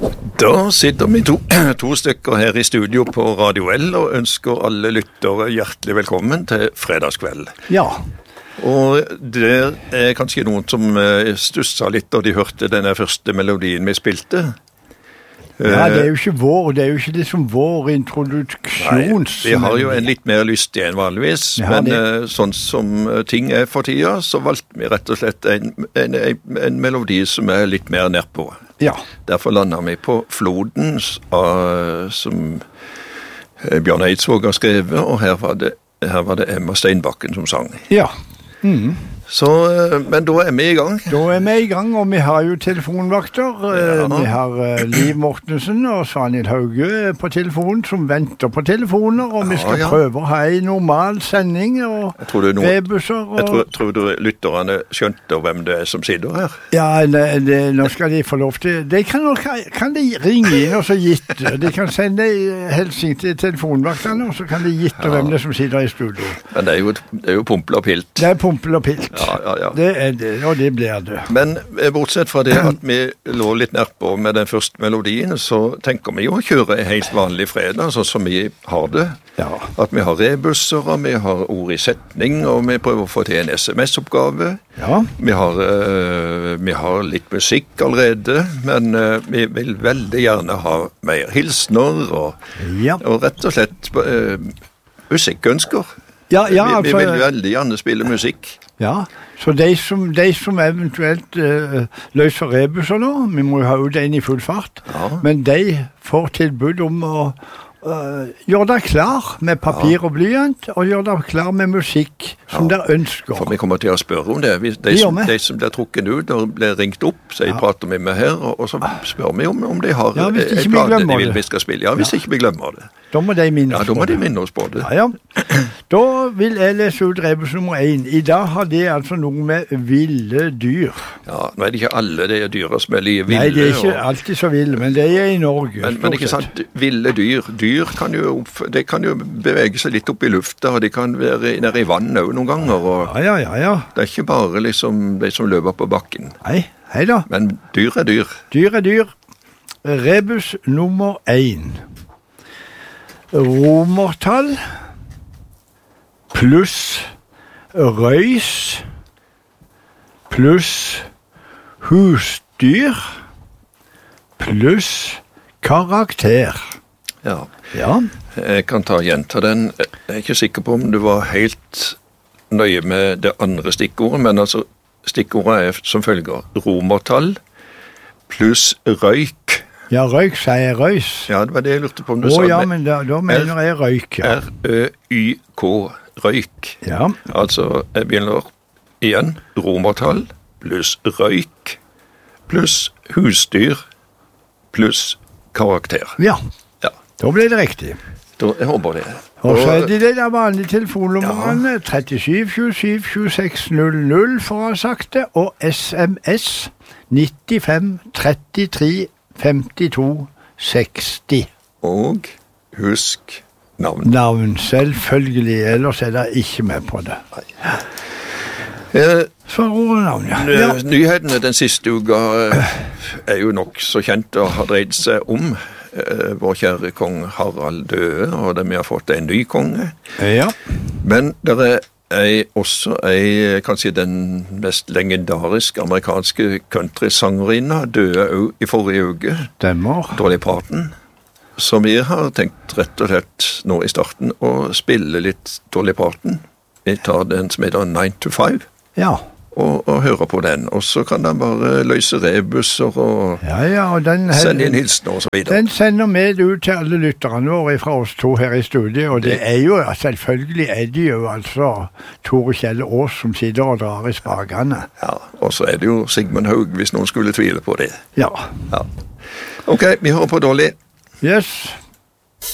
Da sitter vi to stykker her i studio på Radio L og ønsker alle lyttere hjertelig velkommen til fredagskveld. Ja. Og det er kanskje noen som stusset litt da de hørte denne første melodien vi spilte. Ja, det er jo ikke liksom vår introduksjon. Nei, vi har jo en litt mer lystig enn vanligvis, men sånn som ting er for tida, så valgte vi rett og slett en melodi som er litt mer nedpå. Ja. Derfor landet vi på Floden, som Bjørn Eidsvåg har skrevet, og her var det Emma Steinbakken som sang. Ja. Mhm. Så, men da er vi i gang. Da er vi i gang, og vi har jo telefonvakter. Ja. Vi har Liv Mortensen og Svanhild Hauge på telefonen, som venter på telefoner, og vi skal prøve å ha en normal sending, og rebusser. Jeg tror du lytterne skjønte hvem det er som sitter her. Ja, nå skal de få lov til. De kan de ringe inn og så gitte. De kan sende helsing til telefonvakterne, og så kan de gitte hvem det er som sitter i studio. Men det er jo Pompel og Pilt. Det er Pompel og Pilt. Ja. Det er det, og det blir det. Men bortsett fra det at vi lå litt nærpå med den første melodien, så tenker vi jo å kjøre en helt vanlig fredag, sånn som vi har det. Ja. At vi har rebusser, og vi har ord i setning, og vi prøver å få til en SMS-oppgave. Ja. Vi har litt musikk allerede, men vi vil veldig gjerne ha mer hilsner, og rett og slett musikkønsker. Ja, vi vil veldig gjerne spille musikk. Ja, så de som eventuelt løser rebusser nå, vi må jo ha ut en i full fart, men de får tilbud om å gjøre deg klar med papir og blyant, og gjøre deg klar med musikk som dere ønsker. For vi kommer til å spørre om det. De som blir trukket ut og blir ringt opp, så jeg prater med meg her, og så spør vi om de har en plate de vil vi skal spille. Ja, hvis ikke vi glemmer det. Da må de minne oss på det. Ja, da må de minne oss på det. Ja. Da vil jeg lese ut rebus nummer 1. I dag har det altså noe med ville dyr. Ja, nå er det ikke alle de dyra som er ville. Nei, det er ikke alltid så ville, men det er i Norge. Men ikke sant, ville dyr. Dyr kan jo bevege seg litt opp i lufta, og de kan være nede i vannet også noen ganger. Og ja. Det er ikke bare liksom de som løper på bakken. Nei da. Men dyr er dyr. Dyr er dyr. Rebus nummer 1. Romertall pluss røys pluss husdyr pluss karakter. Ja. Jeg kan gjenta den. Jeg er ikke sikker på om du var helt nøye med det andre stikkordet, men altså stikkordet er som følger romertall pluss røyk. Ja, røyk sier jeg røys. Ja, det var det jeg lurte på om du sa. Ja, men da mener jeg røyk. Ja. R-Ø-Y-K, røyk. Ja. Altså, jeg begynner igjen. Romertall pluss røyk pluss husdyr pluss karakter. Ja. Da ble det riktig. Jeg håper det. Og så er det der vanlige telefonnummerne 37 27 26 00 for å ha sagt det, og SMS 95 33 52 60. Og husk navn. Navn, selvfølgelig, ellers er det ikke med på det. Svar ordet navn, ja. Nyhetene den siste uka er jo nok så kjent og har dreid seg om vår kjære kong Harald døde, og vi har fått en ny konge. Ja. Men det er også kanskje den mest legendariske amerikanske countrysangerinna døde i forrige uke. Stemmer. Dolly Parton. Så vi har tenkt rett og slett nå i starten å spille litt Dolly Parton. Vi tar den som heter 9 to 5. Ja. Og høre på den. Og så kan den bare løse rebusser og sende inn hilsner og så videre. Den sender med ut til alle lytterne våre fra oss to her i studiet, og det er jo, selvfølgelig er det jo altså Tore Kjell Aas som sitter og drar i spakene. Ja, og så er det jo Sigmund Haug, hvis noen skulle tvile på det. Ja. Ok, vi hører på Dolly. Yes.